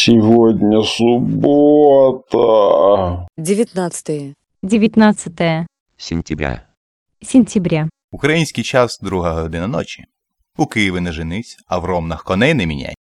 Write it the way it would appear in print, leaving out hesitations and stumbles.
Сегодня суббота. 19 сентября. Український час 2 година ночі. У Києві не женись, а в Ромнах коней не міняй.